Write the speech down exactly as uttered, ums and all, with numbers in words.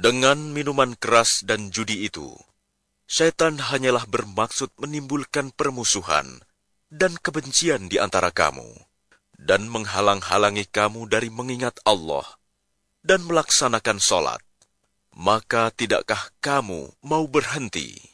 Dengan minuman keras dan judi itu, syaitan hanyalah bermaksud menimbulkan permusuhan dan kebencian di antara kamu, dan menghalang-halangi kamu dari mengingat Allah dan melaksanakan sholat. Maka tidakkah kamu mau berhenti?